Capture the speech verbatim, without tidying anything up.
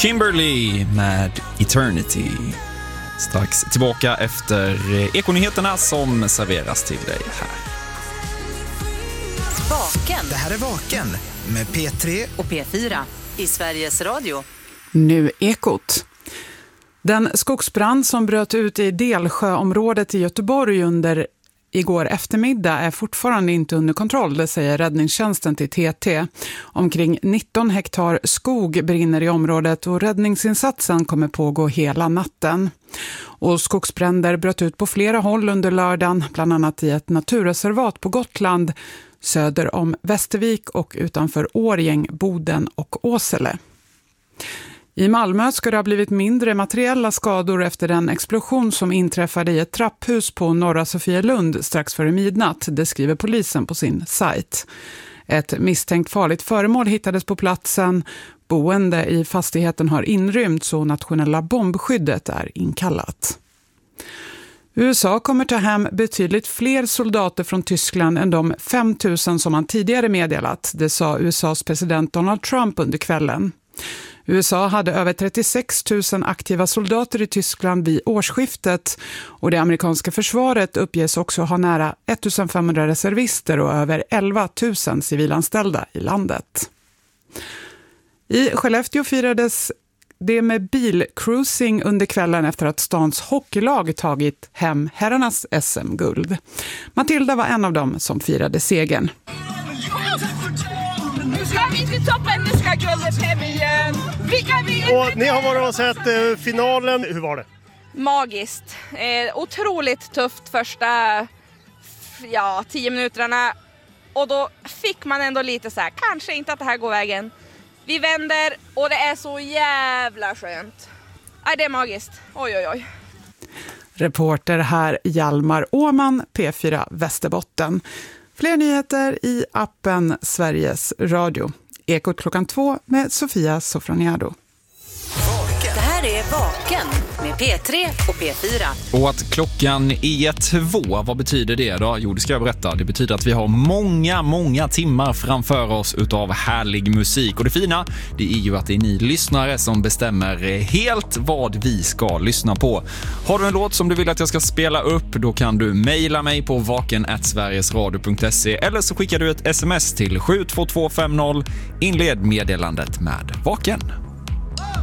Kimberly med Eternity. Strax tillbaka efter Ekonyheterna som serveras till dig här. Vaken. Det här är Vaken med P tre och P fyra i Sveriges Radio. Nu Ekot. Den skogsbrand som bröt ut i Delsjöområdet i Göteborg under igår eftermiddag är fortfarande inte under kontroll, det säger räddningstjänsten till T T. Omkring nitton hektar skog brinner i området och räddningsinsatsen kommer pågå hela natten. Och skogsbränder bröt ut på flera håll under lördagen, bland annat i ett naturreservat på Gotland, söder om Västervik och utanför Årjäng, Boden och Åsele. I Malmö ska det ha blivit mindre materiella skador efter den explosion som inträffade i ett trapphus på Norra Sofielund strax före midnatt, det skriver polisen på sin sajt. Ett misstänkt farligt föremål hittades på platsen. Boende i fastigheten har inrymts och nationella bombskyddet är inkallat. U S A kommer ta hem betydligt fler soldater från Tyskland än de fem tusen som man tidigare meddelat, det sa U S A:s president Donald Trump under kvällen. U S A hade över trettiosex tusen aktiva soldater i Tyskland vid årsskiftet och det amerikanska försvaret uppges också ha nära femtonhundra reservister och över elva tusen civilanställda i landet. I Skellefteå firades det med bilcruising under kvällen efter att stans hockeylag tagit hem herrarnas S M-guld. Matilda var en av dem som firade segern. Nu ska vi till toppen, nu ska guldet hem igen. Och ni har varit och sett eh, finalen, hur var det? Magiskt, eh, otroligt tufft första ja, tio minuterna. Och då fick man ändå lite så här, kanske inte att det här går vägen. Vi vänder och det är så jävla skönt. Nej, det är magiskt, oj oj oj. Reporter här Hjalmar Åman, P fyra Västerbotten. Fler nyheter i appen Sveriges Radio. Ekot klockan två med Sofia Sofroniado. Det här är Vaken med P tre och P fyra. Och att klockan är två, vad betyder det då? Jo, det ska jag berätta. Det betyder att vi har många, många timmar framför oss utav härlig musik. Och det fina, det är ju att det är ni lyssnare som bestämmer helt vad vi ska lyssna på. Har du en låt som du vill att jag ska spela upp, då kan du mejla mig på vaken at sverigesradio punkt se eller så skickar du ett sms till sju två två fem noll. Inled meddelandet med Vaken.